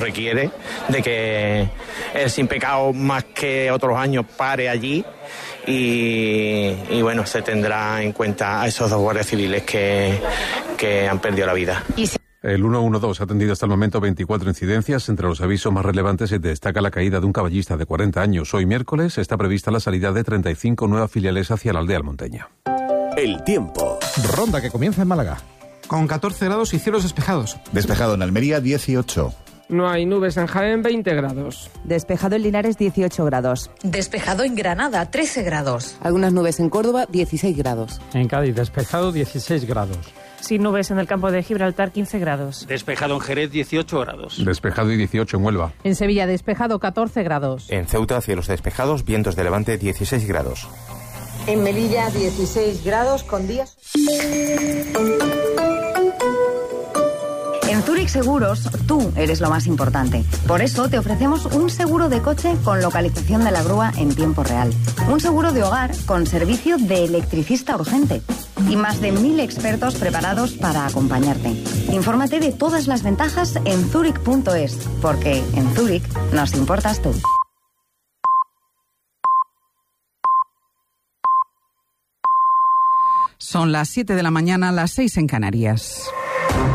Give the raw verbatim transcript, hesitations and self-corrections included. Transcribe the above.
requiere de que el Sin Pecado, más que otros años, pare allí y, y bueno, se tendrá en cuenta a esos dos guardias civiles que, que han perdido la vida. El ciento doce ha atendido hasta el momento veinticuatro incidencias. Entre los avisos más relevantes se destaca la caída de un caballista de cuarenta años. Hoy miércoles está prevista la salida de treinta y cinco nuevas filiales hacia la aldea almonteña. El tiempo. Ronda que comienza en Málaga. Con catorce grados y cielos despejados. Despejado en Almería, dieciocho. No hay nubes en Jaén, veinte grados. Despejado en Linares, dieciocho grados. Despejado en Granada, trece grados. Algunas nubes en Córdoba, dieciséis grados. En Cádiz, despejado, dieciséis grados. Sin nubes en el campo de Gibraltar, quince grados. Despejado en Jerez, dieciocho grados. Despejado y dieciocho en Huelva. En Sevilla, despejado, catorce grados. En Ceuta, cielos despejados, vientos de levante, dieciséis grados. En Melilla, dieciséis grados con días... En Zurich Seguros, tú eres lo más importante. Por eso te ofrecemos un seguro de coche con localización de la grúa en tiempo real. Un seguro de hogar con servicio de electricista urgente. Y más de mil expertos preparados para acompañarte. Infórmate de todas las ventajas en zurich punto es, porque en Zurich nos importas tú. Son las siete de la mañana, las seis en Canarias.